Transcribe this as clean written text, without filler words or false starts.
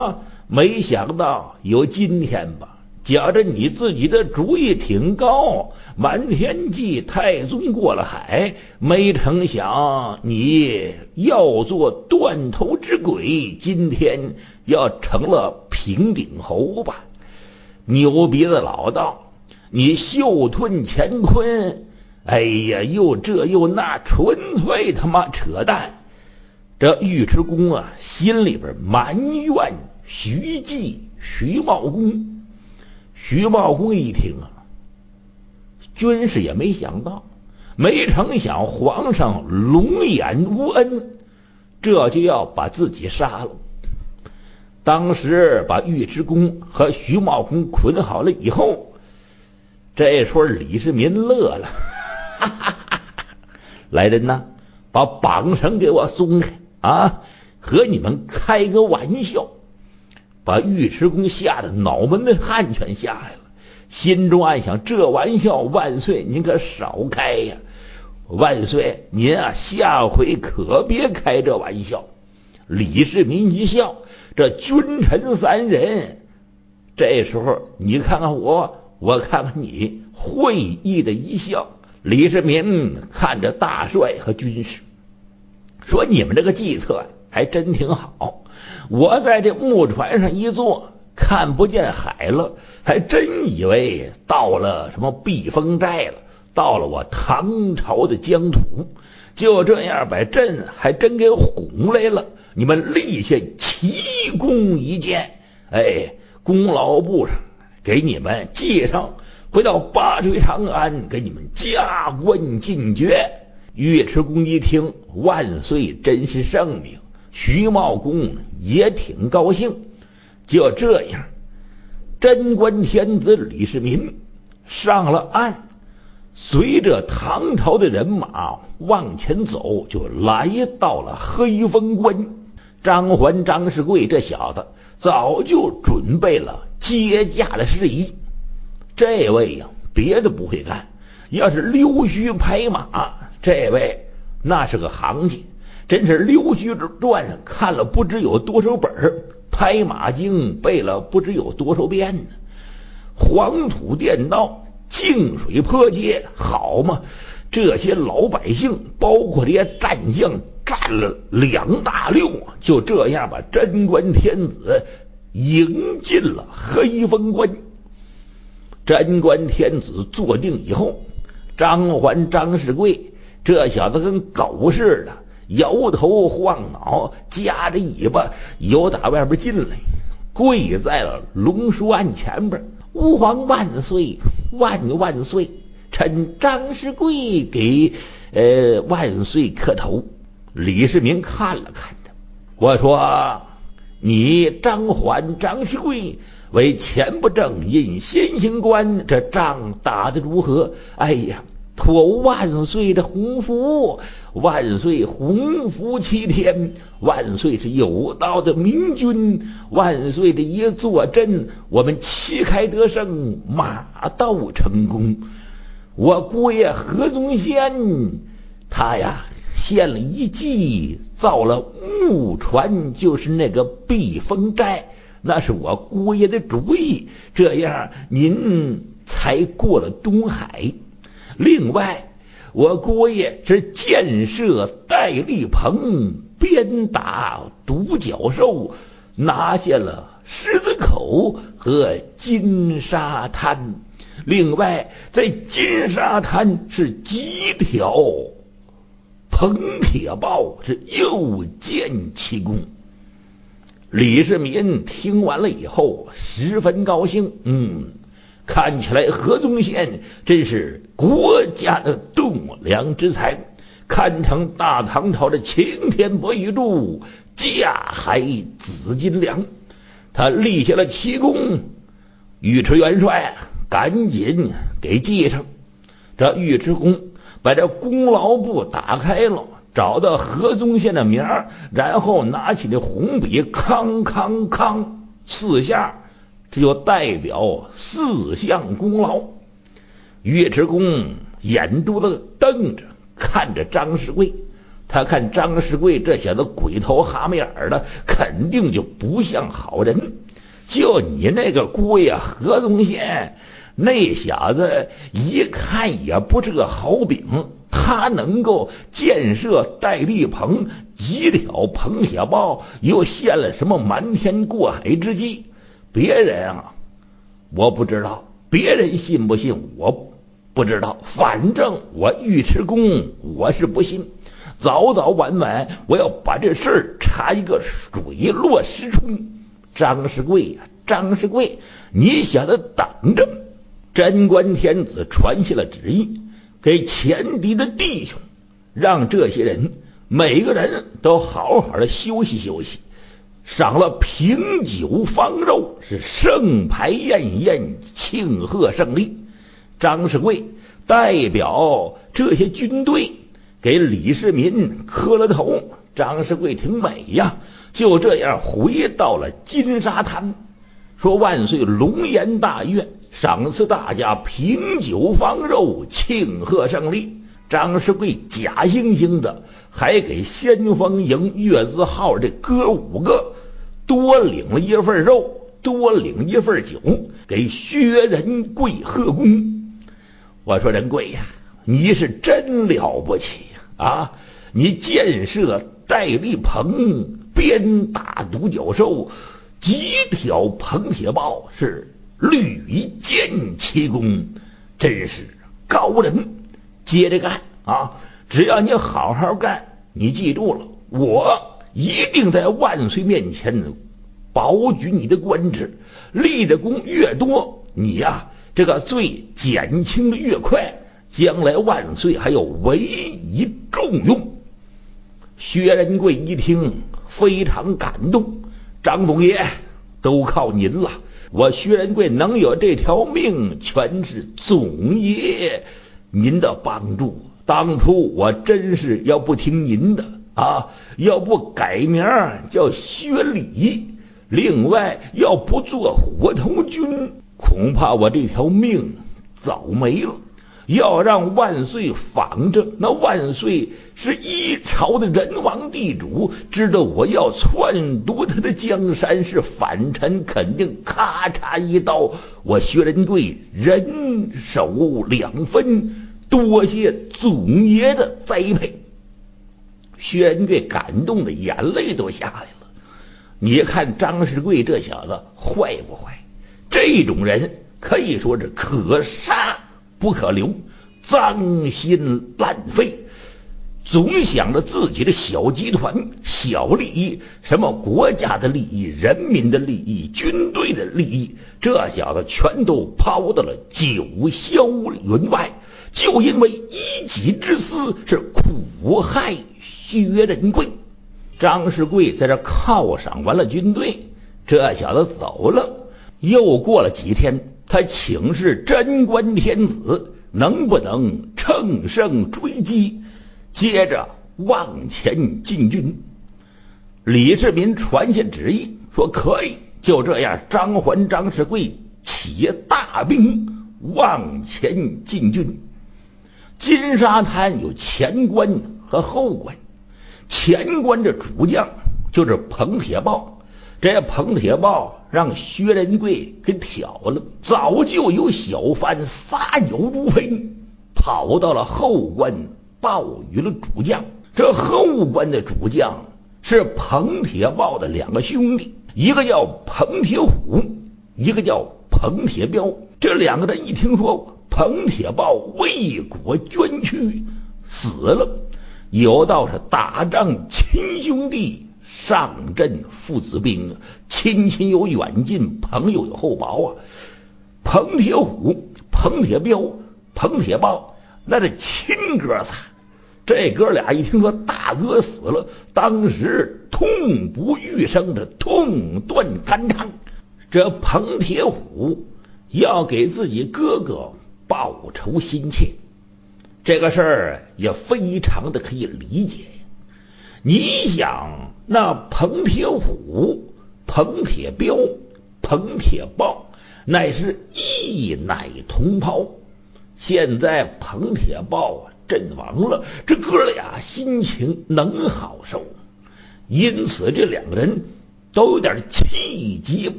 没想到有今天吧，觉着你自己的主意挺高，瞒天记太宗过了海，没成想你要做断头之鬼，今天要成了平顶侯吧？牛鼻子老道，你袖吞乾坤，哎呀，又这又那，纯粹他妈扯淡！这尉迟恭啊，心里边埋怨徐继、徐茂公。徐茂公一听啊，军士也没想到，没成想皇上龙颜无恩，这就要把自己杀了。当时把尉迟恭和徐茂公捆好了以后，这时候李世民乐了，哈哈哈！来人呐，把绑绳给我松开啊！和你们开个玩笑。把尉迟恭吓得脑门的汗全下来了，心中暗想：这玩笑万岁您可少开呀！万岁您啊，下回可别开这玩笑。李世民一笑，这君臣三人，这时候你看看我，我看看你，会意的一笑。李世民看着大帅和军士，说：你们这个计策还真挺好，我在这木船上一坐，看不见海了，还真以为到了什么避风寨了，到了我唐朝的疆土。就这样把朕还真给哄来了，你们立下奇功一件，哎，功劳簿上给你们记上，回到八水长安给你们加官进爵。尉迟恭一听，万岁真是圣明。徐茂公也挺高兴。就这样，贞观天子李世民上了岸，随着唐朝的人马往前走，就来到了黑风关。张环、张世贵这小子早就准备了接驾的事宜。这位呀，别的不会干，要是溜须拍马，这位那是个行家，真是溜须传上看了不知有多少本，拍马经背了不知有多少遍呢。黄土垫道，净水坡街，好嘛，这些老百姓包括这些战将占了2大溜，就这样把贞观天子迎进了黑风关。贞观天子坐定以后，张环、张世贵这小子跟狗似的，摇头晃脑，夹着尾巴由打外边进来，跪在了龙书案前边。吾皇万岁，万万岁！臣张世贵给万岁磕头。李世民看了看他，我说：你张环、张世贵为前不正引先行官，这仗打得如何？哎呀，托万岁的洪福，万岁洪福齐天，万岁是有道的明君，万岁的一坐镇，我们旗开得胜，马到成功。我姑爷何宗宪他呀献了一计，造了木船，就是那个避风寨，那是我姑爷的主意，这样您才过了东海。另外，我姑爷是建设戴笠棚，鞭打独角兽，拿下了狮子口和金沙滩。另外，在金沙滩是几条彭铁豹，是又见奇功。李世民听完了以后十分高兴，看起来何宗宪真是国家的栋梁之才，堪称大唐朝的擎天博玉柱，架海紫金梁。他立下了奇功，尉迟元帅赶紧给记上。这尉迟恭把这功劳簿打开了，找到何宗宪的名儿，然后拿起了红笔，康康康4下，这就代表4项功劳。尉迟恭眼珠子瞪着看着张世贵， 他看张世贵这小子鬼头蛤蟆眼的，肯定就不像好人。就你那个姑爷何宗宪，那小子一看也不是个好饼，他能够建设戴笠棚，几条彭铁豹，又献了什么瞒天过海之计？别人啊，我不知道，别人信不信我不知道，反正我尉迟恭我是不信。早早晚晚我要把这事儿查一个水落石出。张世贵呀，张世贵，你小子等着！贞观天子传下了旨意，给前敌的弟兄，让这些人每个人都好好的休息休息，赏了品酒方肉，是盛牌宴宴，庆贺胜利。张世贵代表这些军队给李世民磕了头。张世贵挺美呀，就这样回到了金沙滩，说万岁龙颜大悦，赏赐大家品酒方肉，庆贺胜利。张世贵假惺惺的还给先锋营月字号这哥5个多领了一份肉，多领一份酒，给薛仁贵贺功。我说仁贵呀，你是真了不起呀！啊，你建设戴笠棚，鞭打独角兽，几条彭铁豹，是屡建奇功，真是高人。接着干啊！只要你好好干，你记住了，我一定在万岁面前保举你的官职，立的功越多，你呀这个罪减轻的越快，将来万岁还有委以重用。薛仁贵一听非常感动，张总爷都靠您了，我薛仁贵能有这条命，全是总爷您的帮助。当初我真是要不听您的啊，要不改名叫薛礼，另外要不做火头军，恐怕我这条命早没了。要让万岁仿着，那万岁是一朝的人王地主，知道我要篡夺他的江山，是反臣，肯定咔嚓一刀，我薛仁贵人手2分。多谢总爷的栽培。薛仁贵感动的眼泪都下来了。你看张世贵这小子坏不坏？这种人可以说是可杀不可留，脏心烂肺，总想着自己的小集团、小利益，什么国家的利益、人民的利益、军队的利益，这小子全都抛到了九霄云外，就因为一己之私，是苦害薛仁贵。张世贵在这犒赏完了军队，这小子走了。又过了几天，他请示贞观天子能不能乘胜追击，接着往前进军。李世民传下旨意说可以，就这样，张环、张世贵起大兵往前进军。金沙滩有前关和后关，前关这主将就是彭铁豹，这彭铁豹让薛仁贵给挑了，早就有小贩撒酒如飞，跑到了后关报与了主将。这后关的主将是彭铁豹的2个兄弟，一个叫彭铁虎，一个叫彭铁彪。这2个人一听说彭铁豹为国捐躯死了，有道是打仗亲兄弟，上阵父子兵，亲亲有远近，朋友有厚薄啊。彭铁虎、彭铁彪、彭铁豹那是亲哥仨。这哥俩一听说大哥死了，当时痛不欲生，这痛断肝肠。这彭铁虎要给自己哥哥报仇心切，这个事儿也非常的可以理解。你想，那彭铁虎、彭铁彪、彭铁豹乃是一奶同胞，现在彭铁豹阵亡了，这哥俩心情能好受？因此这两个人都有点气急